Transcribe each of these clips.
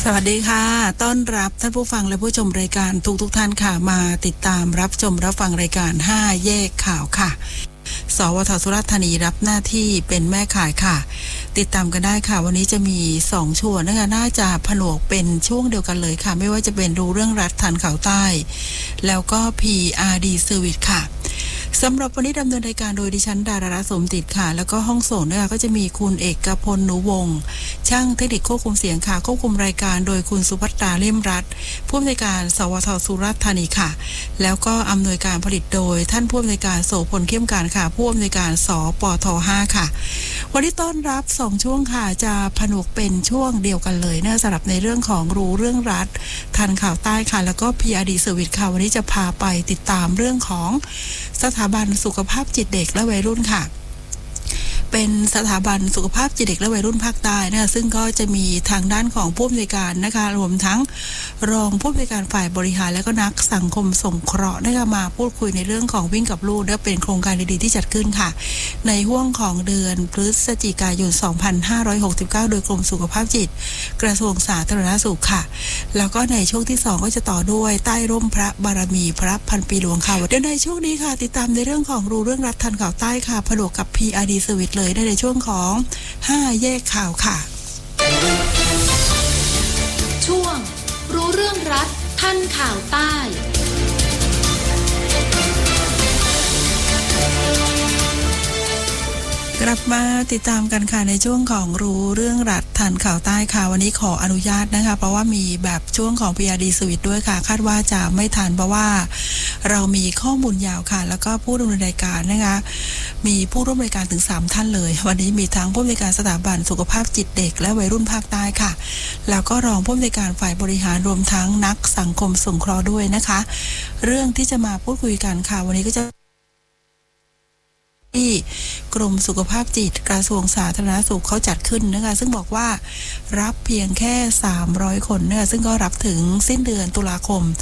สวัสดีค่ะต้อนรับท่านผู้ฟังและผู้ชมรายการทุกท่านค่ะมาติดตามรับชมรับฟังรายการ5แยกข่าวค่ะสวท.สุราษฎร์ธานีรับหน้าที่เป็นแม่ข่ายค่ะติดตามกันได้ค่ะวันนี้จะมี2ช่วงนะคะน่าจะผนวกเป็นช่วงเดียวกันเลยค่ะไม่ว่าจะเป็นรู้เรื่องรัฐทันข่าวใต้แล้วก็ PRD Service ค่ะสำหรับวันนี้ดำเนินรายการโดยดิฉันดารารัตน์สมติดค่ะแล้วก็ห้องส่งนะคะก็จะมีคุณเอกพลหนูวงศ์ช่างเทคนิคควบคุมเสียงค่ะควบคุมรายการโดยคุณสุภัตราเลี่ยมรัตน์ผู้อำนวยการสวท.สุราษฎร์ธานีค่ะแล้วก็อำนวยการผลิตโดยท่านผู้อำนวยการโสพลเข้มการค่ะผู้อำนวยการสปท.5 ค่ะวันนี้ต้อนรับ2ช่วงค่ะจะผนวกเป็นช่วงเดียวกันเลยนะสำหรับในเรื่องของรู้เรื่องรัฐทันข่าวใต้ค่ะแล้วก็ PRD Service ค่ะวันนี้จะพาไปติดตามเรื่องของสถาบันสุขภาพจิตเด็กและวัยรุ่นค่ะเป็นสถาบันสุขภาพจิตเด็กและวัยรุ่นภาคใต้นะคะซึ่งก็จะมีทางด้านของผู้อำนวยการนะคะรวมทั้งรองผู้อำนวยการฝ่ายบริหารและก็นักสังคมสงเคราะห์นะคะมาพูดคุยในเรื่องของวิ่งกับลูกและเป็นโครงการดีๆที่จัดขึ้นค่ะในห้วงของเดือนพฤศจิกายน 2569 โดยกรมสุขภาพจิตกระทรวงสาธารณสุขค่ะแล้วก็ในช่วงที่2ก็จะต่อด้วยใต้ร่มพระบารมีพระพันปีหลวงค่ะเดี๋ยวในช่วงนี้ค่ะติดตามในเรื่องของรู้เรื่องรัฐทันข่าวใต้ค่ะผนวกกับ PRD Service เลยในช่วงของ5แยกข่าวค่ะช่วงรู้เรื่องรัฐทันข่าวใต้กลับมาติดตามกันค่ะในช่วงของรู้เรื่องรัฐทันข่าวใต้ค่ะวันนี้ขออนุญาตนะคะเพราะว่ามีแบบช่วงของ PRD Service ด้วยค่ะคาดว่าจะไม่ทันเพราะว่าเรามีข้อมูลยาวค่ะแล้วก็ผู้ดำเนินรายการนะคะมีผู้ร่วมรายการถึง3ท่านเลยวันนี้มีทั้งผู้อำนวยการสถาบันสุขภาพจิตเด็กและวัยรุ่นภาคใต้ค่ะแล้วก็รองผู้อำนวยการฝ่ายบริหารรวมทั้งนักสังคมสงเคราะห์ด้วยนะคะเรื่องที่จะมาพูดคุยกันค่ะวันนี้ก็จะที่กรมสุขภาพจิตกระทรวงสาธารณสุขเขาจัดขึ้นนะคะซึ่งบอกว่ารับเพียงแค่300คนนะคะซึ่งก็รับถึงสิ้นเดือนตุลาคม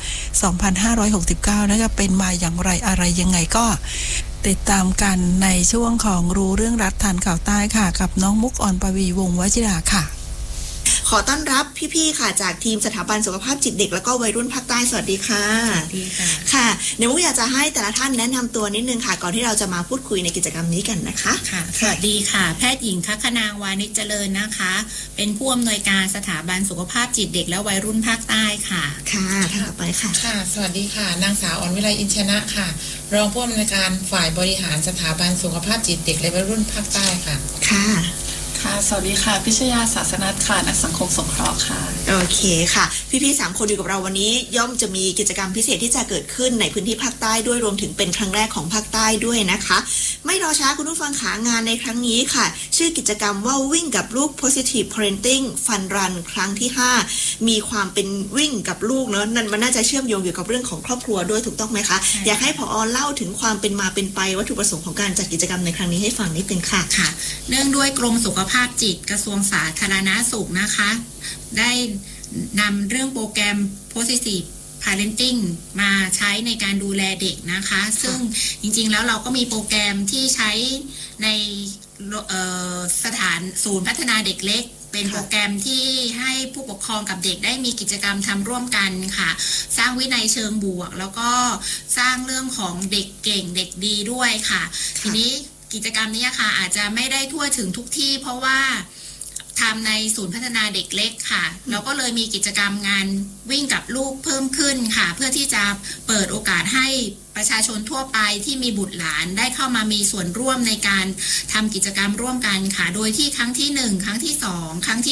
2569นะคะเป็นมาอย่างไรอะไรยังไงก็ติดตามกันในช่วงของรู้เรื่องรัฐทันข่าวใต้ค่ะกับน้องมุกอ่อนปวีวงศ์วชิราค่ะขอต้อนรับพี่ๆค่ะจากทีมสถาบันสุขภาพจิตเด็กแล้วก็วัยรุ่นภาคใต้สวัสดีค่ะสวัสดีค่ะค่ะเดี๋ยวมุกอยากจะให้แต่ละท่านแนะนำตัวนิดนึงค่ะก่อนที่เราจะมาพูดคุยในกิจกรรมนี้กันนะคะค่ะสวัสดีค่ะแพทย์หญิงทักคนางวานิชเจริญนะคะเป็นผู้อำนวยการสถาบันสุขภาพจิตเด็กและวัยรุ่นภาคใต้ค่ะค่ะต่อไปค่ะค่ะสวัสดีค่ะนางสาวอ่อนวิไลอินชนะค่ะรองผู้อำนวยการฝ่ายบริหารสถาบันสุขภาพจิตเด็กและวัยรุ่นภาคใต้ค่ะค่ะค่ะสวัสดีค่ะพิชยาศาสนัทค่ะนักสังคมสงเคราะห์ค่ะโอเคค่ะพี่ๆ3คนอยู่กับเราวันนี้ย่อมจะมีกิจกรรมพิเศษที่จะเกิดขึ้นในพื้นที่ภาคใต้ด้วยรวมถึงเป็นครั้งแรกของภาคใต้ด้วยนะคะไม่รอช้าคุณผู้ฟังขางานในครั้งนี้ค่ะชื่อกิจกรรมว่าวิ่งกับลูก Positive Parenting Fun Run ครั้งที่5มีความเป็นวิ่งกับลูกเนาะนั่นมันน่าจะเชื่อมโยงเกี่ยวกับเรื่องของครอบครัวด้วยถูกต้องไหมคะอยากให้ผอ.เล่าถึงความเป็นมาเป็นไปวัตถุประสงค์ของการจัดกิจกรรมในครั้งนี้ให้ฟังนิดนึงค่ะค่ะเนื่องด้วยกรมสุขภาพจิตกระทรวงสาธารณสุขนะคะได้นำเรื่องโปรแกรม Positive Parenting มาใช้ในการดูแลเด็กนะคะซึ่งจริงๆแล้วเราก็มีโปรแกรมที่ใช้ในสถานศูนย์พัฒนาเด็กเล็กเป็นโปรแกรมที่ให้ผู้ปกครองกับเด็กได้มีกิจกรรมทำร่วมกันค่ะสร้างวินัยเชิงบวกแล้วก็สร้างเรื่องของเด็กเก่งเด็กดีด้วยค่ะทีนี้กิจกรรมนี้ค่ะอาจจะไม่ได้ทั่วถึงทุกที่เพราะว่าทำในศูนย์พัฒนาเด็กเล็กค่ะเราก็เลยมีกิจกรรมงานวิ่งกับลูกเพิ่มขึ้นค่ะเพื่อที่จะเปิดโอกาสให้ประชาชนทั่วไปที่มีบุตรหลานได้เข้ามามีส่วนร่วมในการทำกิจกรรมร่วมกันค่ะโดยที่ครั้งที่1ครั้งที่2ครั้งที่